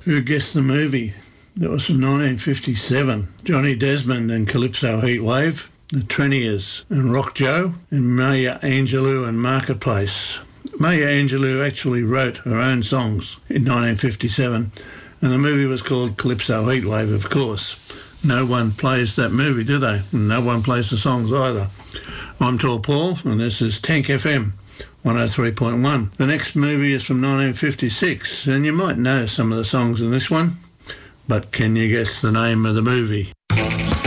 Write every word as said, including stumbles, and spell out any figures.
Who guessed the movie? That was from nineteen fifty-seven. Johnny Desmond and Calypso Heatwave, the Treniers and Rock Joe, and Maya Angelou and Marketplace. Maya Angelou actually wrote her own songs in nineteen fifty-seven, and the movie was called Calypso Heatwave, of course. No one plays that movie, do they? And no one plays the songs either. I'm Tall Paul, and this is Tank F M one oh three point one. The next movie is from nineteen fifty-six, and you might know some of the songs in this one, but can you guess the name of the movie?